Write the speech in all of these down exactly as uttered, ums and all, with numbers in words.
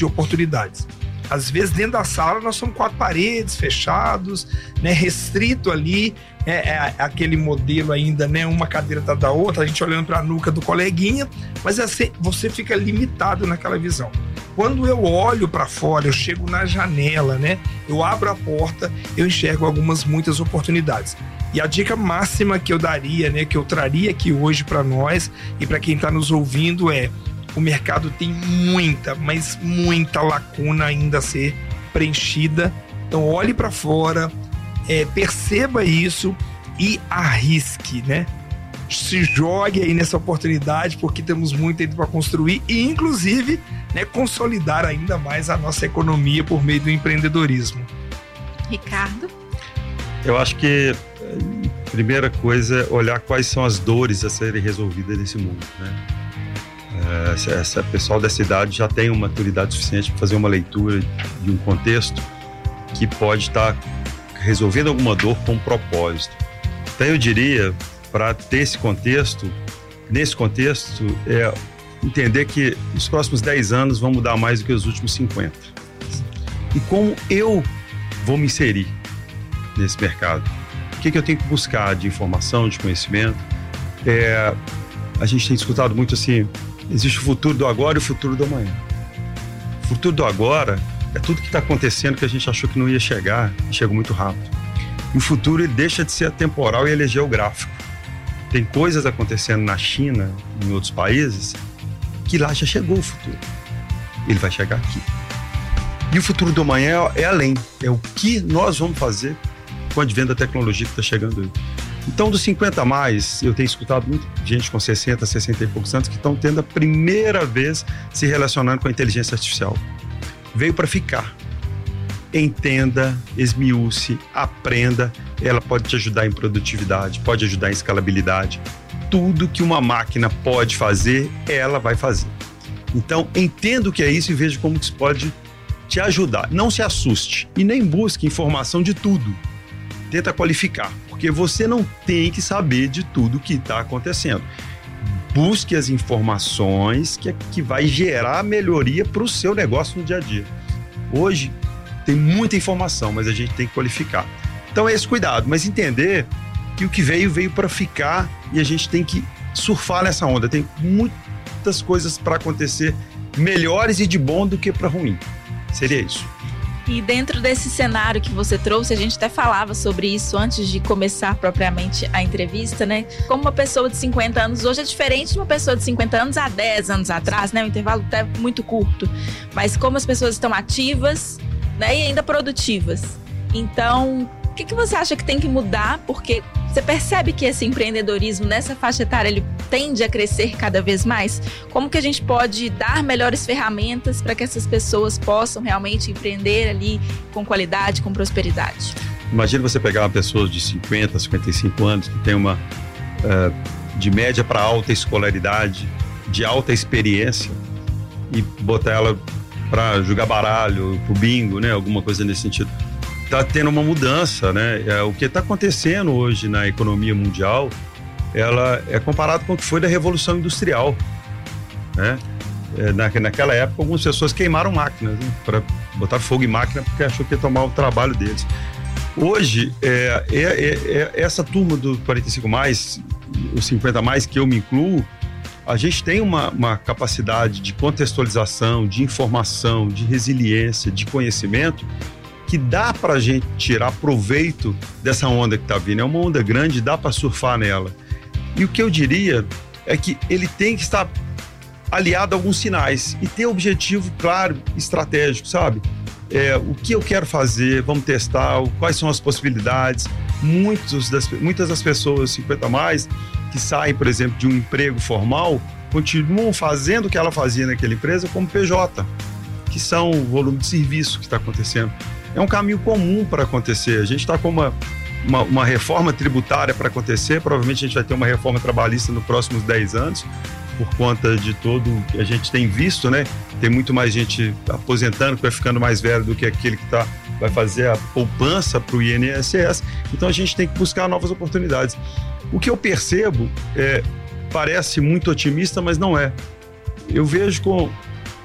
de oportunidades. Às vezes, dentro da sala, nós somos quatro paredes, fechados, né, restrito ali, é, é aquele modelo ainda, né, uma cadeira tá da outra, a gente olhando para a nuca do coleguinha, mas assim, você fica limitado naquela visão. Quando eu olho para fora, eu chego na janela, né, eu abro a porta, eu enxergo algumas, muitas oportunidades. E a dica máxima que eu daria, né, que eu traria aqui hoje para nós e para quem está nos ouvindo é: o mercado tem muita, mas muita lacuna ainda a ser preenchida. Então olhe para fora, é, perceba isso e arrisque, né? Se jogue aí nessa oportunidade, porque temos muito ainda para construir e, inclusive, né, consolidar ainda mais a nossa economia por meio do empreendedorismo. Ricardo? Eu acho que a primeira coisa é olhar quais são as dores a serem resolvidas nesse mundo, né? Essa, essa pessoal dessa idade já tem uma maturidade suficiente para fazer uma leitura de um contexto que pode estar resolvendo alguma dor com um propósito. Então eu diria, para ter esse contexto, nesse contexto, é entender que os próximos dez anos vão mudar mais do que os últimos cinquenta. E como eu vou me inserir nesse mercado? O que, que eu tenho que buscar de informação, de conhecimento? É, a gente tem escutado muito assim: existe o futuro do agora e o futuro do amanhã. O futuro do agora é tudo que está acontecendo que a gente achou que não ia chegar e chegou muito rápido. E o futuro, ele deixa de ser atemporal e ele é geográfico. Tem coisas acontecendo na China, em outros países, que lá já chegou o futuro. Ele vai chegar aqui. E o futuro do amanhã é além. É o que nós vamos fazer com o advento da tecnologia que está chegando aí. Então, dos cinquenta a mais, eu tenho escutado muita gente com sessenta, sessenta e poucos anos que estão tendo a primeira vez se relacionando com a inteligência artificial. Veio para ficar. Entenda, esmiúce, aprenda. Ela pode te ajudar em produtividade, pode ajudar em escalabilidade. Tudo que uma máquina pode fazer, ela vai fazer. Então, entenda o que é isso e veja como isso pode te ajudar. Não se assuste e nem busque informação de tudo. Tenta qualificar, porque você não tem que saber de tudo que está acontecendo. Busque as informações que, que vai gerar melhoria para o seu negócio no dia a dia. Hoje tem muita informação, mas a gente tem que qualificar. Então é esse cuidado, mas entender que o que veio, veio para ficar e a gente tem que surfar nessa onda. Tem muitas coisas para acontecer melhores e de bom do que para ruim. Seria isso. E dentro desse cenário que você trouxe, a gente até falava sobre isso antes de começar propriamente a entrevista, né? Como uma pessoa de cinquenta anos hoje é diferente de uma pessoa de cinquenta anos há dez anos atrás, né? Um intervalo até muito curto. Mas como as pessoas estão ativas, né? E ainda produtivas. Então, o que, que você acha que tem que mudar? Porque você percebe que esse empreendedorismo nessa faixa etária, ele tende a crescer cada vez mais? Como que a gente pode dar melhores ferramentas para que essas pessoas possam realmente empreender ali com qualidade, com prosperidade? Imagina você pegar uma pessoa de cinquenta, cinquenta e cinco anos que tem uma uh, de média para alta escolaridade, de alta experiência, e botar ela para jogar baralho, pro bingo, né? Alguma coisa nesse sentido. Está tendo uma mudança, né? É, o que está acontecendo hoje na economia mundial, ela é comparado com o que foi da Revolução Industrial, né? É, na, naquela época, algumas pessoas queimaram máquinas, né? Para botar fogo em máquina porque achou que ia tomar o trabalho deles. Hoje, é, é, é, é essa turma do quarenta e cinco mais, os cinquenta mais, que eu me incluo, a gente tem uma, uma capacidade de contextualização, de informação, de resiliência, de conhecimento, que dá para a gente tirar proveito dessa onda que está vindo. É uma onda grande, dá para surfar nela. E o que eu diria é que ele tem que estar aliado a alguns sinais e ter objetivo claro, estratégico, sabe? É, o que eu quero fazer, vamos testar, quais são as possibilidades. Muitos das, muitas das pessoas cinquenta a mais que saem, por exemplo, de um emprego formal, continuam fazendo o que ela fazia naquela empresa como P J, que são o volume de serviço que está acontecendo. É um caminho comum para acontecer. A gente está com uma, uma, uma reforma tributária para acontecer, provavelmente a gente vai ter uma reforma trabalhista nos próximos dez anos, por conta de todo o que a gente tem visto, né? Tem muito mais gente aposentando, que vai ficando mais velho do que aquele que tá, vai fazer a poupança para o I N S S. Então a gente tem que buscar novas oportunidades. O que eu percebo é, parece muito otimista, mas não é. Eu vejo com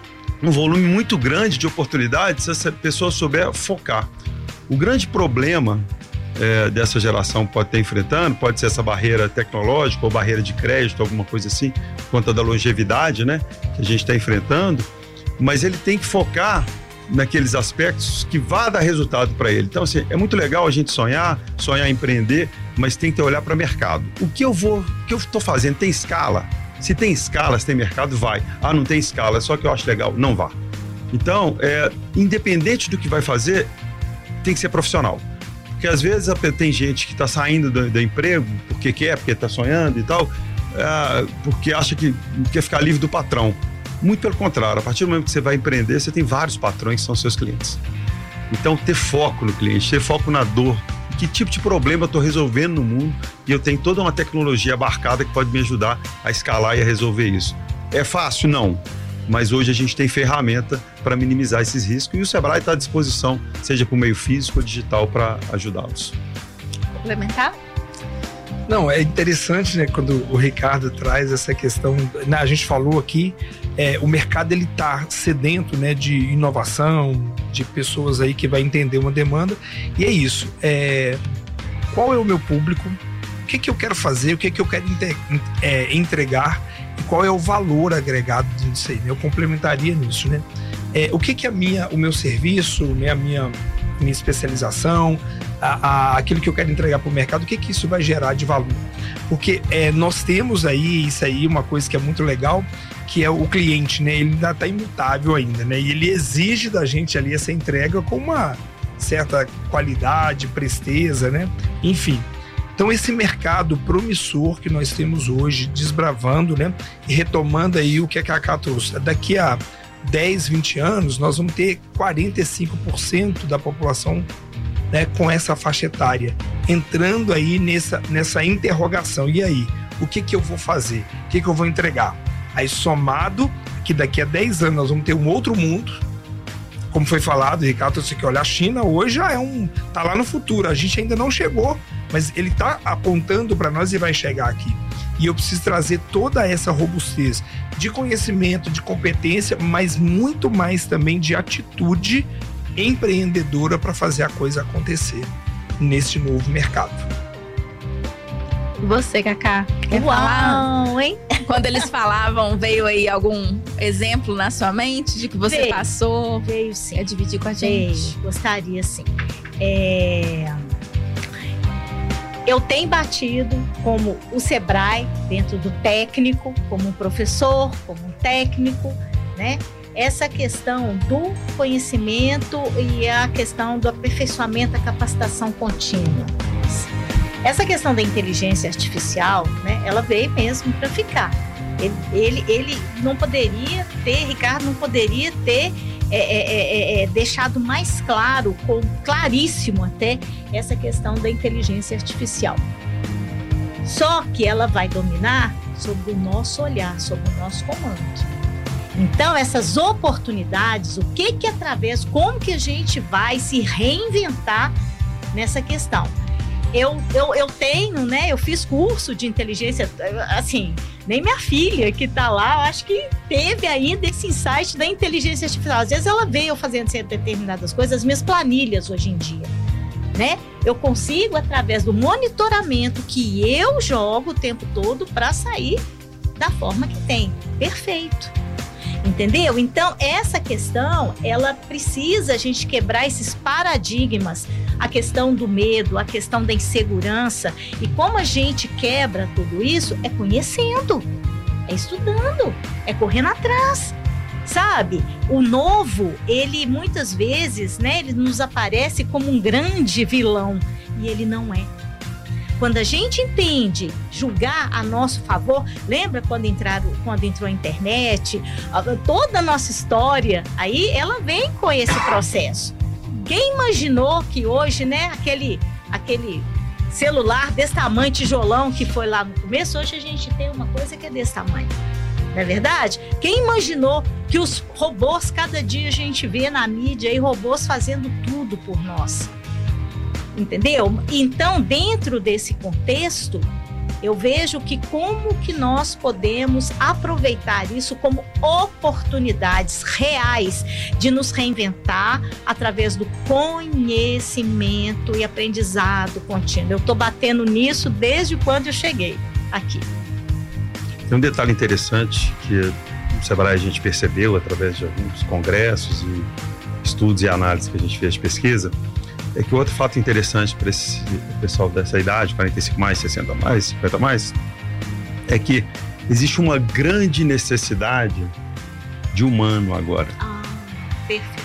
um volume muito grande de oportunidades se essa pessoa souber focar. O grande problema é, dessa geração pode estar enfrentando, pode ser essa barreira tecnológica ou barreira de crédito, alguma coisa assim, por conta da longevidade, né, que a gente está enfrentando, mas ele tem que focar naqueles aspectos que vá dar resultado para ele. Então, assim, é muito legal a gente sonhar, sonhar em empreender, mas tem que olhar para o mercado. O que eu vou, o que eu estou fazendo tem escala? Se tem escala, se tem mercado, vai. Ah, não tem escala, só que eu acho legal, não vá. Então, é, independente do que vai fazer, tem que ser profissional. Porque às vezes tem gente que está saindo do, do emprego porque quer, porque está sonhando e tal, é, porque acha que quer ficar livre do patrão. Muito pelo contrário, a partir do momento que você vai empreender, você tem vários patrões que são seus clientes. Então, ter foco no cliente, ter foco na dor, que tipo de problema eu estou resolvendo no mundo, e eu tenho toda uma tecnologia abarcada que pode me ajudar a escalar e a resolver isso. É fácil? Não. Mas hoje a gente tem ferramenta para minimizar esses riscos, e o Sebrae está à disposição, seja por meio físico ou digital, para ajudá-los. Complementar? Não, é interessante, né, quando o Ricardo traz essa questão, né, a gente falou aqui, é, o mercado ele tá sedento, né, de inovação, de pessoas aí que vai entender uma demanda, e é isso, é, qual é o meu público, o que que eu quero fazer, o que que eu quero inte- é, entregar, e qual é o valor agregado disso aí, né? Eu complementaria nisso, né, é, o que que é a minha, o meu serviço, né, a minha... minha especialização, a, a, aquilo que eu quero entregar para o mercado, o que que isso vai gerar de valor? Porque é, nós temos aí, isso aí, uma coisa que é muito legal, que é o cliente, né? Ele ainda está imutável ainda, né? E ele exige da gente ali essa entrega com uma certa qualidade, presteza, né? Enfim. Então, esse mercado promissor que nós temos hoje, desbravando, né? E retomando aí o que a Cacá trouxe. Daqui a dez, vinte anos, nós vamos ter quarenta e cinco por cento da população, né, com essa faixa etária, entrando aí nessa, nessa interrogação. E aí, o que que eu vou fazer? O que que eu vou entregar? Aí, somado, que daqui a dez anos nós vamos ter um outro mundo, como foi falado, Ricardo, você que olha, a China hoje já é um, tá lá no futuro, a gente ainda não chegou, mas ele tá apontando para nós e vai chegar aqui. E eu preciso trazer toda essa robustez de conhecimento, de competência, mas muito mais também de atitude empreendedora para fazer a coisa acontecer nesse novo mercado. Você, Cacá, quer Uau, falar? hein? Quando eles falavam, veio aí algum exemplo na sua mente de que você Veio. passou? Veio sim. Quer dividir com a gente? Veio. Gostaria sim. É... Eu tenho batido como o Sebrae, dentro do técnico, como um professor, como um técnico, né? Essa questão do conhecimento e a questão do aperfeiçoamento, da capacitação contínua. Essa questão da inteligência artificial, né? Ela veio mesmo para ficar. Ele, ele, ele não poderia ter, Ricardo não poderia ter É, é, é, deixado mais claro, com, claríssimo até, essa questão da inteligência artificial. Só que ela vai dominar sobre o nosso olhar, sobre o nosso comando. Então, essas oportunidades, o que que através, como que a gente vai se reinventar nessa questão? Eu, eu, eu tenho, né, eu fiz curso de inteligência, assim, nem minha filha que tá lá, eu acho que teve ainda esse insight da inteligência artificial. Às vezes ela veio fazendo determinadas coisas, as minhas planilhas hoje em dia, né? Eu consigo, através do monitoramento que eu jogo o tempo todo para sair da forma que tem. Perfeito. Entendeu? Então, essa questão, ela precisa a gente quebrar esses paradigmas, a questão do medo, a questão da insegurança. E como a gente quebra tudo isso? É conhecendo, é estudando, é correndo atrás, sabe? O novo, ele muitas vezes, né, ele nos aparece como um grande vilão, e ele não é. Quando a gente entende julgar a nosso favor, lembra quando, entraram, quando entrou a internet, toda a nossa história, aí ela vem com esse processo. Quem imaginou que hoje, né, aquele, aquele celular desse tamanho, tijolão que foi lá no começo, hoje a gente tem uma coisa que é desse tamanho. Não é verdade? Quem imaginou que os robôs, cada dia a gente vê na mídia aí robôs fazendo tudo por nós? Entendeu? Então, dentro desse contexto, Eu vejo que como que nós podemos aproveitar isso como oportunidades reais de nos reinventar através do conhecimento e aprendizado contínuo. Eu estou batendo nisso desde quando eu cheguei aqui. Tem um detalhe interessante que no Sebrae a gente percebeu através de alguns congressos e estudos e análises que a gente fez de pesquisa, é que outro fato interessante para esse pessoal dessa idade, quarenta e cinco mais, sessenta mais, cinquenta mais, é que existe uma grande necessidade de humano agora. Ah, perfeito.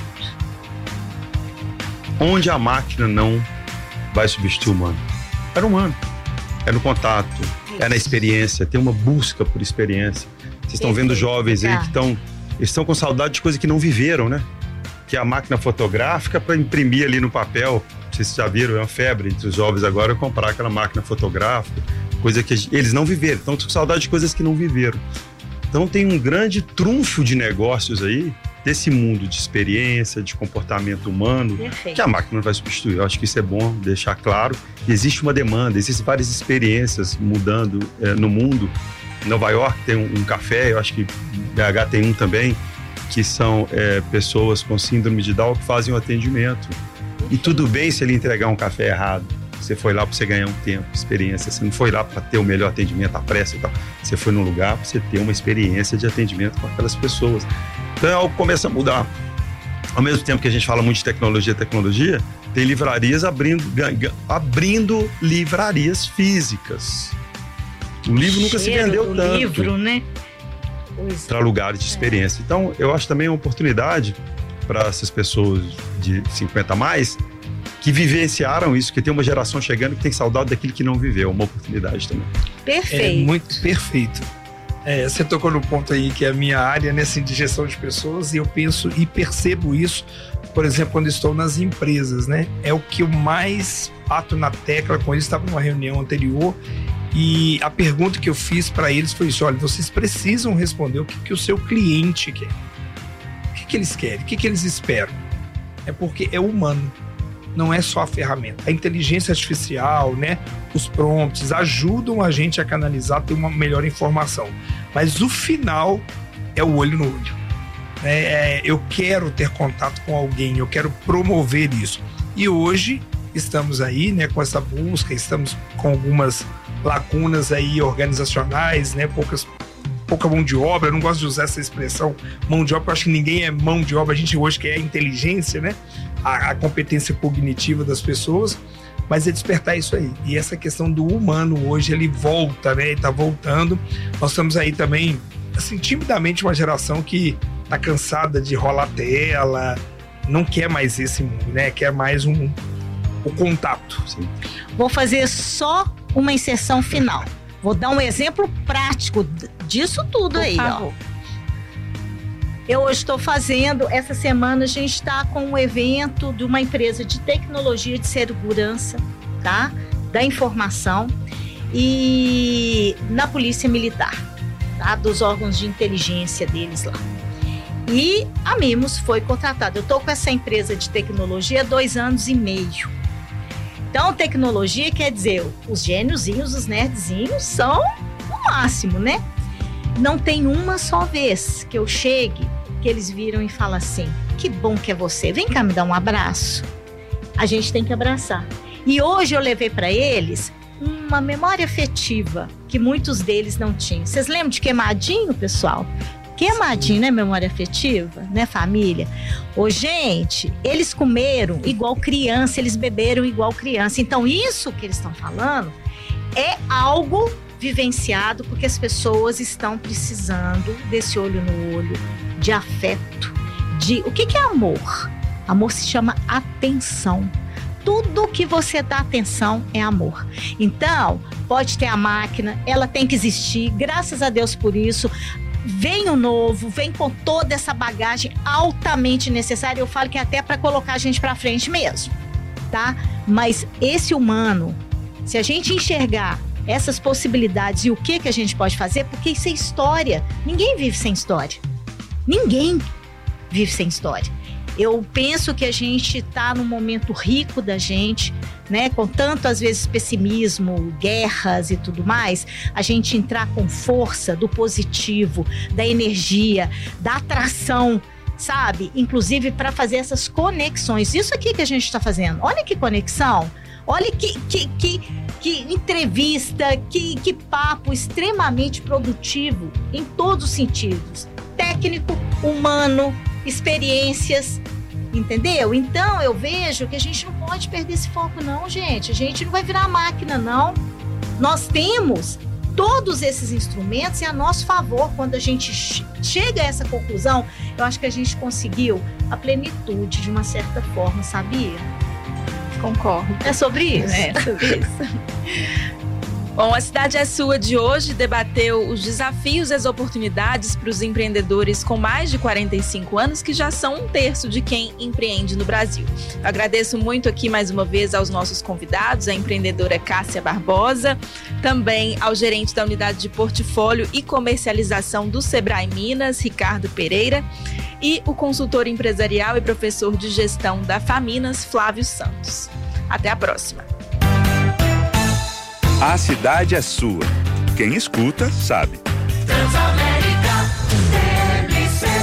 Onde a máquina não vai substituir o humano? É no humano, é no contato, é na experiência, tem uma busca por experiência. Vocês estão vendo jovens aí que estão, eles estão com saudade de coisa que não viveram, né? Que é a máquina fotográfica para imprimir ali no papel. Não sei se vocês já viram, é uma febre entre os jovens agora comprar aquela máquina fotográfica, coisa que eles não viveram. Estão com saudade de coisas que não viveram. Então tem um grande trunfo de negócios aí, desse mundo de experiência, de comportamento humano, Perfeito. Que a máquina não vai substituir. Eu acho que isso é bom deixar claro. Existe uma demanda, existem várias experiências mudando é, no mundo. Em Nova York tem um, um café, eu acho que B H tem um também, que são é, pessoas com síndrome de Down que fazem o atendimento. E tudo bem se ele entregar um café errado. Você foi lá para você ganhar um tempo, experiência. Você não foi lá para ter o melhor atendimento, a pressa e tal. Você foi num lugar para você ter uma experiência de atendimento com aquelas pessoas. Então é algo que começa a mudar. Ao mesmo tempo que a gente fala muito de tecnologia, tecnologia, tem livrarias abrindo, abrindo livrarias físicas. O livro nunca se vendeu tanto. Livro, né? Para lugares de experiência. Então, eu acho também uma oportunidade para essas pessoas de cinquenta a mais que vivenciaram isso, que tem uma geração chegando que tem saudade daquilo que não viveu. Uma oportunidade também. Perfeito. É muito perfeito. É, você tocou no ponto aí que é a minha área, né, assim, de gestão de pessoas, e eu penso e percebo isso, por exemplo, quando estou nas empresas, né? É o que eu mais bato na tecla com eles. Estava numa reunião anterior e a pergunta que eu fiz para eles foi isso: olha, vocês precisam responder o que, que o seu cliente quer. O que, que eles querem? O que, que eles esperam? É porque é humano, não é só a ferramenta. A inteligência artificial, né, os prompts ajudam a gente a canalizar, ter uma melhor informação. Mas o final é o olho no olho. É, eu quero ter contato com alguém, eu quero promover isso. E hoje estamos aí, né, com essa busca, estamos com algumas lacunas aí organizacionais, né, poucas, pouca mão de obra. Eu não gosto de usar essa expressão mão de obra, eu acho que ninguém é mão de obra, a gente hoje quer a inteligência, né, a, a competência cognitiva das pessoas, mas é despertar isso aí. E essa questão do humano hoje, ele volta, né, ele tá voltando. Nós estamos aí também, assim, timidamente uma geração que tá cansada de rolar tela, não quer mais esse mundo, né, quer mais um, o contato. Sim. Vou fazer só uma inserção final. Vou dar um exemplo prático disso tudo aí, ó. Eu hoje estou fazendo, essa semana a gente está com um evento de uma empresa de tecnologia de segurança, tá? Da informação e na Polícia Militar, tá? Dos órgãos de inteligência deles lá. E a Mimos foi contratada. Eu estou com essa empresa de tecnologia há dois anos e meio. Então, tecnologia quer dizer, os gêniozinhos, os nerdzinhos são o máximo, né? Não tem uma só vez que eu chegue, que eles viram e falam assim: que bom que é você, vem cá me dar um abraço. A gente tem que abraçar. E hoje eu levei para eles uma memória afetiva que muitos deles não tinham. Vocês lembram de Queimadinho, pessoal? Queimadinho, né? Memória afetiva, né, família? Ô, gente, eles comeram igual criança, eles beberam igual criança. Então, isso que eles estão falando é algo vivenciado porque as pessoas estão precisando desse olho no olho, de afeto, de... O que que é amor? Amor se chama atenção. Tudo que você dá atenção é amor. Então, pode ter a máquina, ela tem que existir, graças a Deus por isso. Vem o novo, vem com toda essa bagagem altamente necessária. Eu falo que é até para colocar a gente para frente mesmo, tá? Mas esse humano, se a gente enxergar essas possibilidades e o que que a gente pode fazer, porque isso é história. Ninguém vive sem história. Ninguém vive sem história. Eu penso que a gente está num momento rico da gente, né, com tanto às vezes pessimismo, guerras e tudo mais, a gente entrar com força do positivo, da energia, da atração, sabe? Inclusive para fazer essas conexões. Isso aqui que a gente está fazendo. Olha que conexão. Olha que, que, que, que entrevista, que, que papo extremamente produtivo em todos os sentidos. Técnico, humano, experiências. Entendeu? Então eu vejo que a gente não pode perder esse foco não, gente. A gente não vai virar máquina não. Nós temos todos esses instrumentos e a nosso favor. Quando a gente chega a essa conclusão, eu acho que a gente conseguiu a plenitude de uma certa forma, sabia? Concordo. É sobre isso? É sobre isso. Bom, a Cidade é Sua de hoje debateu os desafios e as oportunidades para os empreendedores com mais de quarenta e cinco anos, que já são um terço de quem empreende no Brasil. Eu agradeço muito aqui mais uma vez aos nossos convidados, a empreendedora Cássia Barbosa, também ao gerente da unidade de portfólio e comercialização do Sebrae Minas, Ricardo Pereira, e o consultor empresarial e professor de gestão da Faminas, Flávio Santos. Até a próxima. A cidade é sua. Quem escuta, sabe. Transamérica T M C.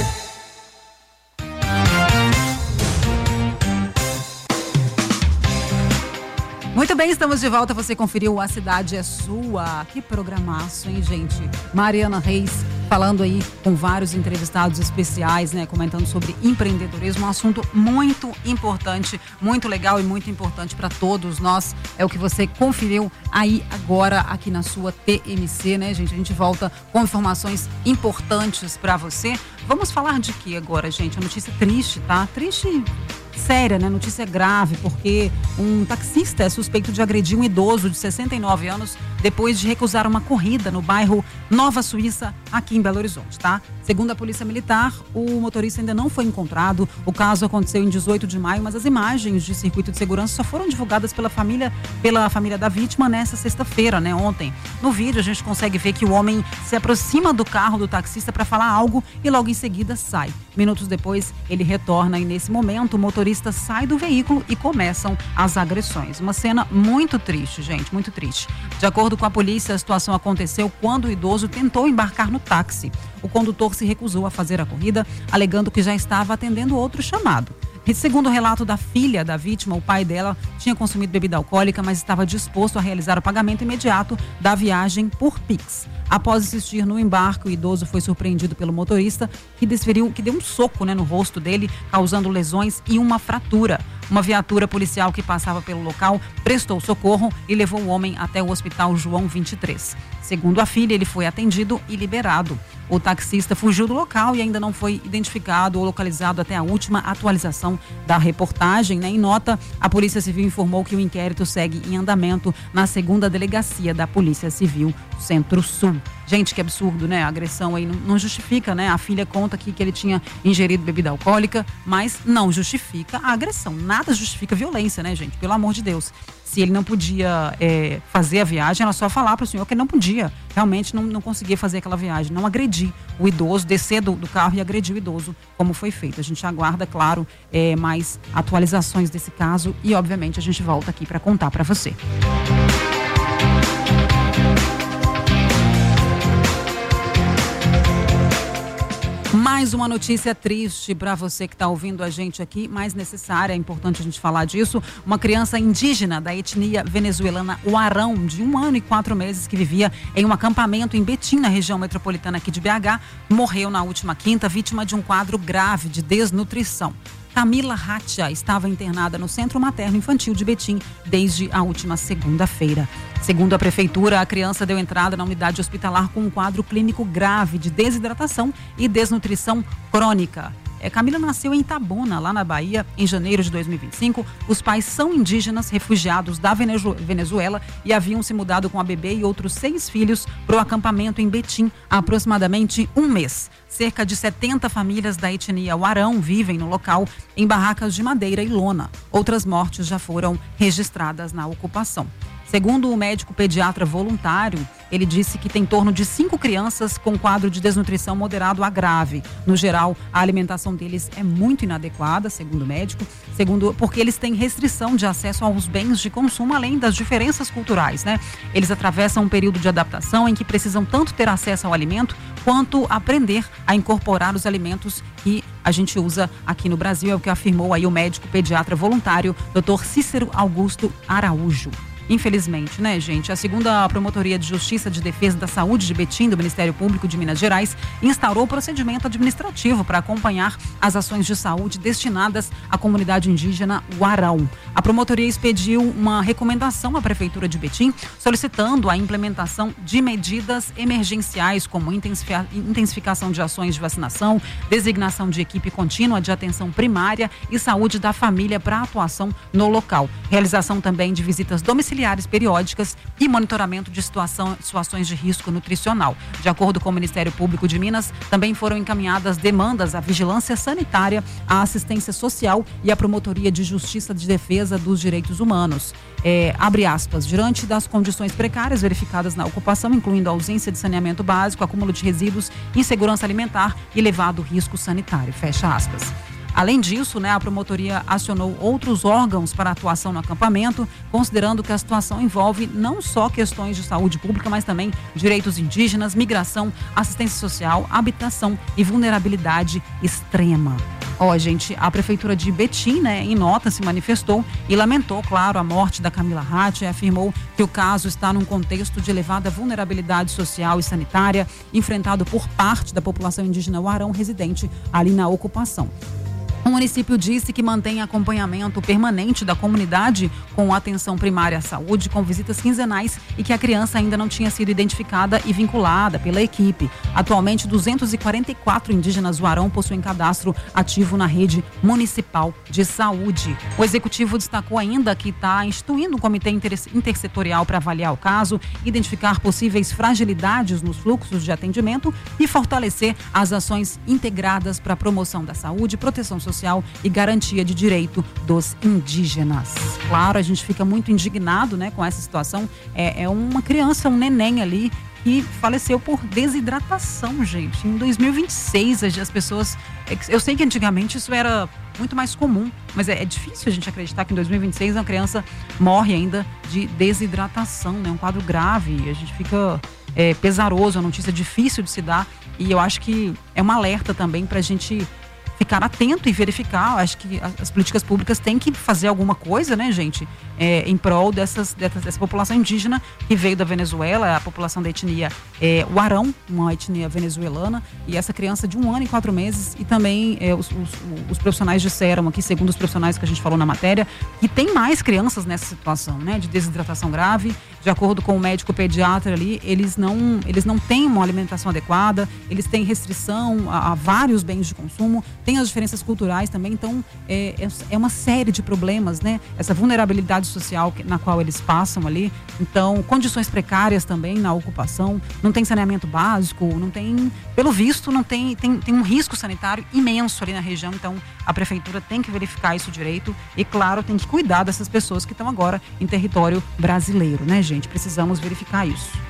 Muito bem, estamos de volta. Você conferiu A Cidade é Sua. Que programaço, hein, gente? Mariana Reis falando aí com vários entrevistados especiais, né? Comentando sobre empreendedorismo, um assunto muito importante, muito legal e muito importante para todos nós. É o que você conferiu aí agora aqui na sua T M C, né, gente? A gente volta com informações importantes para você. Vamos falar de quê agora, gente? A notícia triste, tá? Triste... séria, né? Notícia grave, porque um taxista é suspeito de agredir um idoso de sessenta e nove anos depois de recusar uma corrida no bairro Nova Suíça, aqui em Belo Horizonte, tá? Segundo a Polícia Militar, o motorista ainda não foi encontrado. O caso aconteceu em dezoito de maio, mas as imagens de circuito de segurança só foram divulgadas pela família, pela família da vítima nessa sexta-feira, né? Ontem. No vídeo a gente consegue ver que o homem se aproxima do carro do taxista para falar algo e logo em seguida sai. Minutos depois ele retorna e nesse momento o motorista sai do veículo e começam as agressões. Uma cena muito triste, gente, muito triste. De acordo com a polícia, a situação aconteceu quando o idoso tentou embarcar no táxi. O condutor se recusou a fazer a corrida, alegando que já estava atendendo outro chamado. E segundo o relato da filha da vítima, o pai dela tinha consumido bebida alcoólica, mas estava disposto a realizar o pagamento imediato da viagem por Pix. Após insistir no embarque, o idoso foi surpreendido pelo motorista, que desferiu, que deu um soco, né, no rosto dele, causando lesões e uma fratura. Uma viatura policial que passava pelo local prestou socorro e levou o homem até o Hospital João vinte e três. Segundo a filha, ele foi atendido e liberado. O taxista fugiu do local e ainda não foi identificado ou localizado até a última atualização da reportagem, né? Em nota, a Polícia Civil informou que o inquérito segue em andamento na segunda delegacia da Polícia Civil Centro-Sul. Gente, que absurdo, né? A agressão aí não, não justifica, né? A filha conta aqui que ele tinha ingerido bebida alcoólica, mas não justifica a agressão. Nada justifica violência, né, gente? Pelo amor de Deus. Se ele não podia é, fazer a viagem, era só falar para o senhor que ele não podia. Realmente não, não conseguia fazer aquela viagem. Não agredir o idoso, descer do, do carro e agredir o idoso, como foi feito. A gente aguarda, claro, é, mais atualizações desse caso e, obviamente, a gente volta aqui para contar para você. Mais uma notícia triste para você que está ouvindo a gente aqui, mais necessária, é importante a gente falar disso. Uma criança indígena da etnia venezuelana Huarão, de um ano e quatro meses, que vivia em um acampamento em Betim, na região metropolitana aqui de B H, morreu na última quinta, vítima de um quadro grave de desnutrição. Camila Hatia estava internada no Centro Materno Infantil de Betim desde a última segunda-feira. Segundo a prefeitura, a criança deu entrada na unidade hospitalar com um quadro clínico grave de desidratação e desnutrição crônica. É, Camila nasceu em Itabuna, lá na Bahia, em janeiro de dois mil e vinte e cinco. Os pais são indígenas, refugiados da Venezuela e haviam se mudado com a bebê e outros seis filhos para o acampamento em Betim há aproximadamente um mês. Cerca de setenta famílias da etnia Huarão vivem no local em barracas de madeira e lona. Outras mortes já foram registradas na ocupação. Segundo o médico pediatra voluntário, ele disse que tem em torno de cinco crianças com quadro de desnutrição moderado a grave. No geral, a alimentação deles é muito inadequada, segundo o médico, segundo, porque eles têm restrição de acesso aos bens de consumo, além das diferenças culturais, né? Eles atravessam um período de adaptação em que precisam tanto ter acesso ao alimento quanto aprender a incorporar os alimentos que a gente usa aqui no Brasil, é o que afirmou aí o médico pediatra voluntário, doutor Cícero Augusto Araújo. Infelizmente, né, gente? A segunda Promotoria de Justiça de Defesa da Saúde de Betim, do Ministério Público de Minas Gerais, instaurou o procedimento administrativo para acompanhar as ações de saúde destinadas à comunidade indígena Warão. A promotoria expediu uma recomendação à Prefeitura de Betim, solicitando a implementação de medidas emergenciais, como intensificação de ações de vacinação, designação de equipe contínua de atenção primária e saúde da família para atuação no local. Realização também de visitas domiciliares periódicas e monitoramento de situação, situações de risco nutricional. De acordo com o Ministério Público de Minas, também foram encaminhadas demandas à vigilância sanitária, à assistência social e à Promotoria de Justiça de Defesa dos Direitos Humanos. É, abre aspas, diante das condições precárias verificadas na ocupação, incluindo a ausência de saneamento básico, acúmulo de resíduos, insegurança alimentar e elevado risco sanitário, fecha aspas. Além disso, né, a promotoria acionou outros órgãos para atuação no acampamento, considerando que a situação envolve não só questões de saúde pública, mas também direitos indígenas, migração, assistência social, habitação e vulnerabilidade extrema. Ó, gente, a Prefeitura de Betim, né, em nota, se manifestou e lamentou, claro, a morte da Camila Ratti e afirmou que o caso está num contexto de elevada vulnerabilidade social e sanitária enfrentado por parte da população indígena Warão residente ali na ocupação. O município disse que mantém acompanhamento permanente da comunidade com atenção primária à saúde, com visitas quinzenais e que a criança ainda não tinha sido identificada e vinculada pela equipe. Atualmente, duzentos e quarenta e quatro indígenas Warão possuem cadastro ativo na rede municipal de saúde. O executivo destacou ainda que está instituindo um comitê intersetorial para avaliar o caso, identificar possíveis fragilidades nos fluxos de atendimento e fortalecer as ações integradas para a promoção da saúde, proteção social social e garantia de direito dos indígenas. Claro, a gente fica muito indignado, né, com essa situação. É, é uma criança, um neném ali que faleceu por desidratação, gente. Em dois mil e vinte e seis, as pessoas... Eu sei que antigamente isso era muito mais comum, mas é, é difícil a gente acreditar que em dois mil e vinte e seis uma criança morre ainda de desidratação, né? Um quadro grave. A gente fica é, pesaroso, é uma notícia difícil de se dar. E eu acho que é um alerta também para a gente ficar atento e verificar. Acho que as políticas públicas têm que fazer alguma coisa, né, gente, é, em prol dessas, dessas, dessa população indígena que veio da Venezuela, a população da etnia é, Warão, uma etnia venezuelana, e essa criança de um ano e quatro meses, e também é, os, os, os profissionais disseram aqui, segundo os profissionais que a gente falou na matéria, que tem mais crianças nessa situação, né, de desidratação grave. De acordo com o médico pediatra ali, eles não, eles não têm uma alimentação adequada, eles têm restrição a, a vários bens de consumo, tem as diferenças culturais também, então é, é uma série de problemas, né? Essa vulnerabilidade social na qual eles passam ali, então condições precárias também na ocupação, não tem saneamento básico, não tem, pelo visto, não tem, tem, tem um risco sanitário imenso ali na região, então a prefeitura tem que verificar isso direito e, claro, tem que cuidar dessas pessoas que estão agora em território brasileiro, né, gente? Precisamos verificar isso.